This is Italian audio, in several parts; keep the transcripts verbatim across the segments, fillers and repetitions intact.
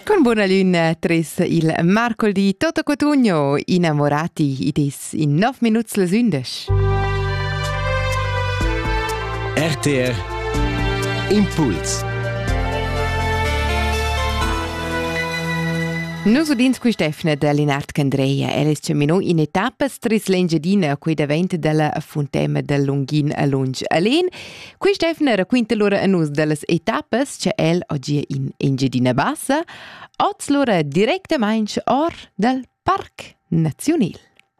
Con buona luna, tres il mercoledì, Toto Cotugno, innamorati, ides in nove minuti le sündes. R T R Impuls. Nus udins qui Stefna da Linard Candreia, el es cemino in etapas tris lengiadina qui davent della fontema del Lungin a Lunch Alen. Qui Stefna racquinta lura a nus delle etapas che el oggi in Engiadina Bassa, oz lura direttamente or del Parc Nazional.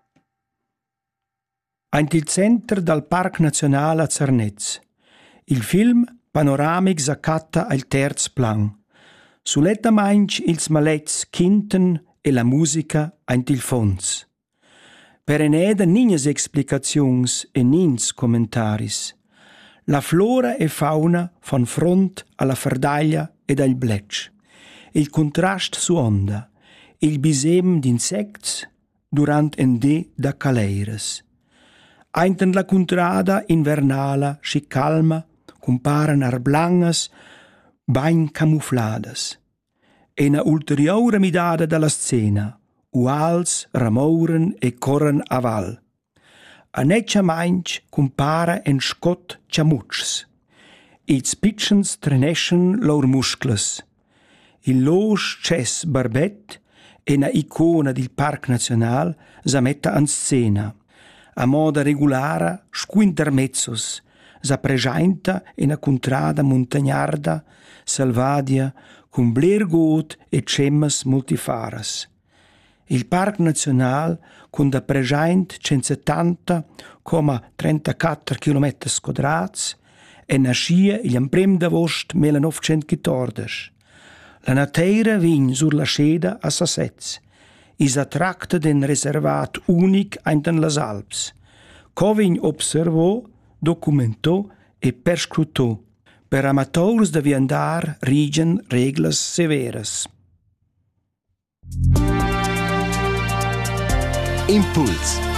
Ein il centro del Parc Nazionale a Zernez. Il film panoramic s'accatta al terz plan. Suletta mainch ils malets kinten e la musica aint il fons. Per eneda nignas explicazions e nins commentaris. La flora e fauna fan front alla fardaglia ed al bletch. Il contrast su onda, il bisem d'insects durant en de da caleiras. Ainten la contrada invernala schi calma comparan ar blangas bain camufladas. E una ulteriore midada dalla scena, uals ramouren e corren a val. A neccia mainch compara en scott ciamutschs. Ils pitchens treneschen lor muscles. Il losch ces barbet e una icona del Parc Nazional sa metta an scena. A moda regulara squintermezzos, sa pregiainta in a contrada montagnarda, salvadia, con blergot e cemmas multifaras. Il Parc Nazional, con da pregiaint centosettanta virgola trentaquattro chilometri quadrats, e nascia il imprem d'agost millenovecentoquattordici. La natura vin sur la sceda a Sassez. Is a tracta den reservat unic ainten las Alps. Co vin observò, documentò e perscrutò. Per amateurs de viandar rigen reglas severas. Impuls.